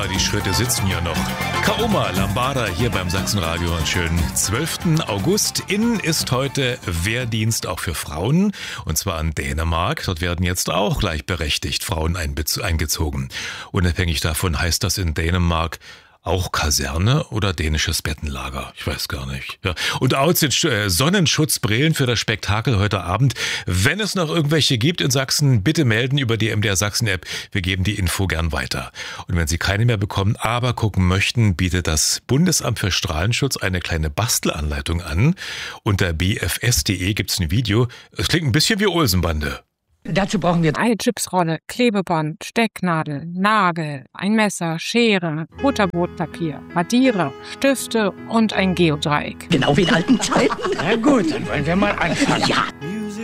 die Schritte sitzen ja noch. Kaoma Lambada hier beim Sachsenradio. Einen schönen 12. August. Innen ist heute Wehrdienst auch für Frauen. Und zwar in Dänemark. Dort werden jetzt auch gleichberechtigt Frauen eingezogen. Unabhängig davon heißt das in Dänemark auch Kaserne oder dänisches Bettenlager? Ich weiß gar nicht. Ja. Und Sonnenschutzbrillen für das Spektakel heute Abend. Wenn es noch irgendwelche gibt in Sachsen, bitte melden über die MDR Sachsen-App. Wir geben die Info gern weiter. Und wenn Sie keine mehr bekommen, aber gucken möchten, bietet das Bundesamt für Strahlenschutz eine kleine Bastelanleitung an. Unter bfs.de gibt es ein Video. Es klingt ein bisschen wie Olsenbande. Dazu brauchen wir eine Chipsrolle, Klebeband, Stecknadel, Nagel, ein Messer, Schere, Butterbrotpapier, Radierer, Stifte und ein Geodreieck. Genau wie in alten Zeiten. Na gut, dann wollen wir mal anfangen. Ja.